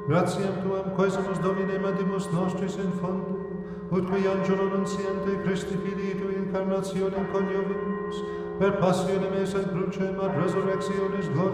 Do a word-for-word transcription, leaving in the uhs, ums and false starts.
Gratiam tuam quesumus Domine mandimus nostris in fondo, ut qui angelo nunciante Christi Filii tui incarnationem coniovimus, per passionem eis et crucem ad resurrectionis gloriam